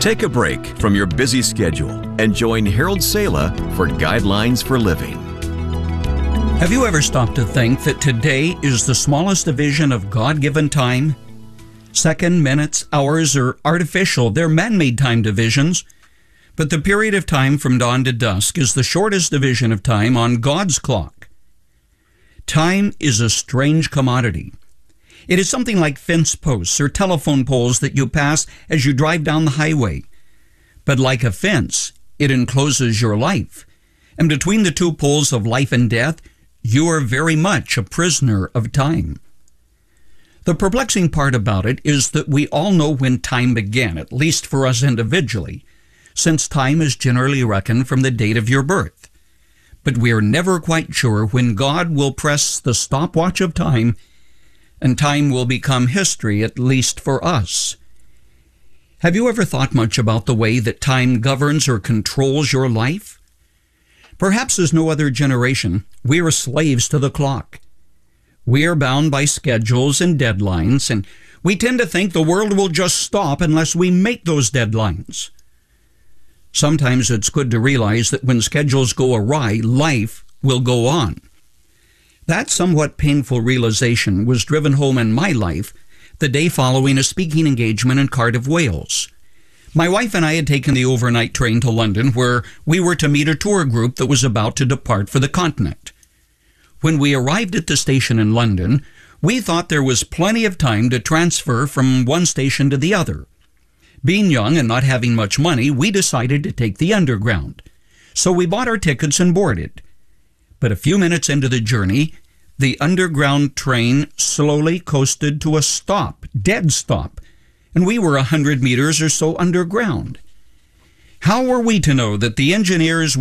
Take a break from your busy schedule and join Harold Sala for Guidelines for Living. Have you ever stopped to think that today is the smallest division of God-given time? Second, minutes, hours are artificial. They're man-made time divisions. But the period of time from dawn to dusk is the shortest division of time on God's clock. Time is a strange commodity. It is something like fence posts or telephone poles that you pass as you drive down the highway. But like a fence, it encloses your life. And between the two poles of life and death, you are very much a prisoner of time. The perplexing part about it is that we all know when time began, at least for us individually, since time is generally reckoned from the date of your birth. But we are never quite sure when God will press the stopwatch of time and time will become history, at least for us. Have you ever thought much about the way that time governs or controls your life? Perhaps as no other generation, we are slaves to the clock. We are bound by schedules and deadlines, and we tend to think the world will just stop unless we make those deadlines. Sometimes it's good to realize that when schedules go awry, life will go on. That somewhat painful realization was driven home in my life the day following a speaking engagement in Cardiff, Wales. My wife and I had taken the overnight train to London, where we were to meet a tour group that was about to depart for the continent. When we arrived at the station in London, we thought there was plenty of time to transfer from one station to the other. Being young and not having much money, we decided to take the Underground. So we bought our tickets and boarded. But a few minutes into the journey, the Underground train slowly coasted to a stop, dead stop, and we were 100 meters or so underground. How were we to know that the engineers